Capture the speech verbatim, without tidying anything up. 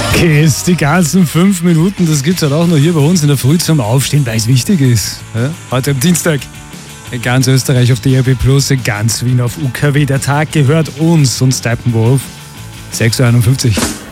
Kiss, die ganzen fünf Minuten, das gibt's halt auch noch hier bei uns in der Früh zum Aufstehen, weil es wichtig ist. Ja? Heute am Dienstag, in ganz Österreich auf D A B Plus, in ganz Wien auf U K W. Der Tag gehört uns und Steppenwolf. sechs Uhr einundfünfzig.